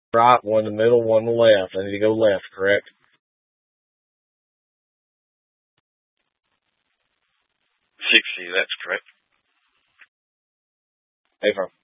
right, one in the middle, one on the left. I need to go left, correct? 60, that's correct. Affirm.